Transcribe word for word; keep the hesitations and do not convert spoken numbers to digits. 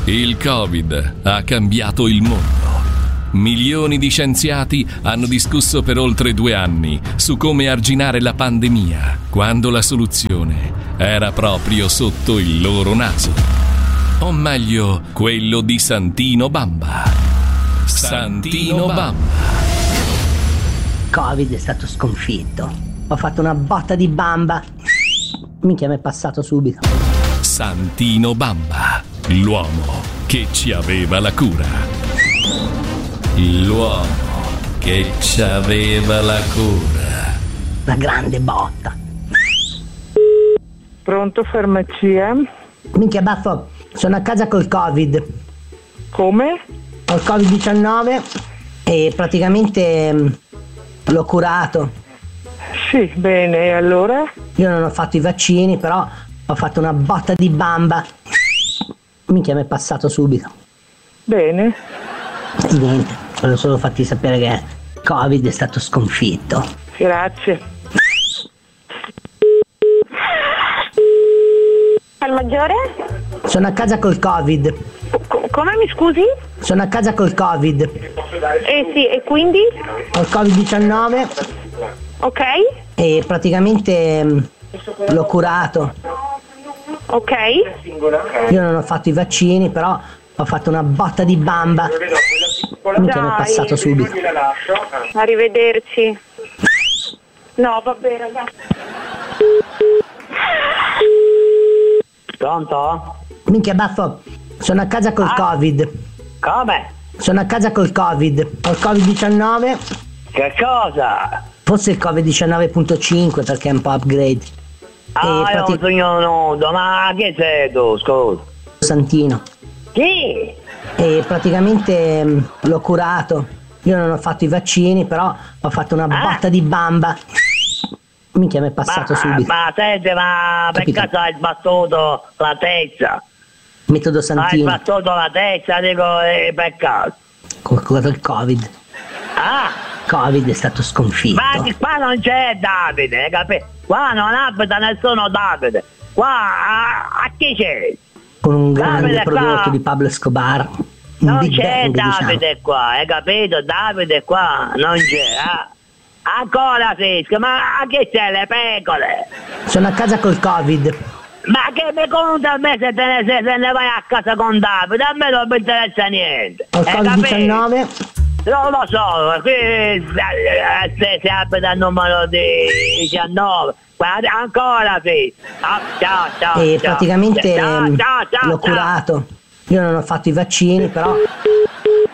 Il Covid ha cambiato il mondo. Milioni di scienziati hanno discusso per oltre due anni su come arginare la pandemia, quando la soluzione era proprio sotto il loro naso. O meglio, quello di Santino Bamba. Santino Bamba. Covid è stato sconfitto. Ho fatto una botta di bamba. Minchia, mi è passato subito. Santino Bamba, l'uomo che ci aveva la cura. L'uomo che ci aveva la cura. La grande botta. Pronto, farmacia? Minchia, baffo, sono a casa col Covid. Come? Ho il covid diciannove e praticamente mh, l'ho curato. Sì, bene, e allora? Io non ho fatto i vaccini, però ho fatto una botta di bamba. Minchia, mi è passato subito. Bene. E niente, volevo solo farti sapere che Covid è stato sconfitto. Grazie. Al maggiore? Sono a casa col Covid. Co- come mi scusi? Sono a casa col Covid. Eh sì, e quindi? Ho il covid diciannove Ok, e praticamente mh, l'ho curato. ok. Io non ho fatto i vaccini, però ho fatto una botta di bamba. Minchia, mi è passato subito. Arrivederci. No, vabbè, ragazzi. Pronto? Minchia, baffo, sono a casa col Ah. Covid. Come? Sono a casa col Covid. Ho il covid diciannove. Che cosa? Forse il covid diciannove punto cinque perché è un po' upgrade. Ah, io prati- non sono nudo, ma che sei tu, scusa? Santino. Chi? E praticamente mh, l'ho curato. Io non ho fatto i vaccini, però ho fatto una botta di bamba. Minchia, mi è passato ma, subito. Ma senti, ma per Capito. caso hai sbattuto la testa? Metodo Hai Santino. sbattuto la testa, dico, eh, per caso. Ho curato il Covid. Ah, Covid è stato sconfitto. ma di qua non c'è Davide, hai capito? Qua non abita nessuno Davide. Qua a, a chi c'è? Con un grande Davide, prodotto qua. di Pablo Escobar. Un Non Big c'è Bang, Davide diciamo. qua, hai capito? Davide qua non c'è. Ah. Ancora Fisco, ma a che c'è le pecore? Sono a casa col Covid. Ma che mi conta a me se te ne, se, se ne vai a casa con Davide? A me non mi interessa niente. Ho il hai covid capito? diciannove. Non lo so, qui eh, se, se abita il numero di diciannove. Guarda, ancora Fisco. Ah, ciao, ciao. E ciao. praticamente Ciao, mh, ciao, ciao, l'ho ciao. curato. Io non ho fatto i vaccini, però